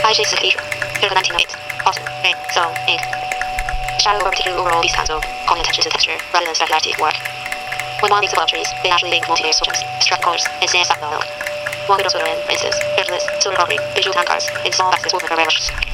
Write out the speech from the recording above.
IJ Suzuki, Hilda 1908, Austin, Rain, Zone, Inc. Shadow or particular overall these kinds of calling attention to texture rather than speculative work. When one makes a trees, they actually think multi-layer solutions, struct colors, and sand stock milk. One could also throw in, for instance, airless, silver concrete, visual time cards, in small baskets woven for rare rushes.